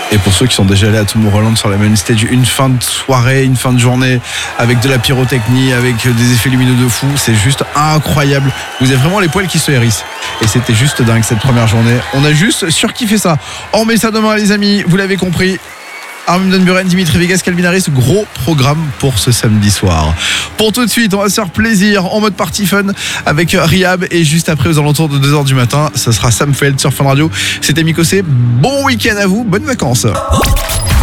Et pour ceux qui sont déjà allés à Tomorrowland sur la main stage, une fin de soirée, une fin de journée avec de la pyrotechnie, avec des effets lumineux de fou, c'est juste incroyable. Vous avez vraiment les poils qui se hérissent. Et c'était juste dingue cette première journée. On a juste surkiffé ça. On remet ça demain les amis, vous l'avez compris. Armin van Buuren, Dimitri Vegas, Calvin Harris, gros programme pour ce samedi soir. Pour tout de suite, on va se faire plaisir en mode party fun avec Rihab et juste après aux alentours de 2h du matin, ça sera Sam Feld sur Fun Radio. C'était Mikosé, bon week-end à vous, bonnes vacances.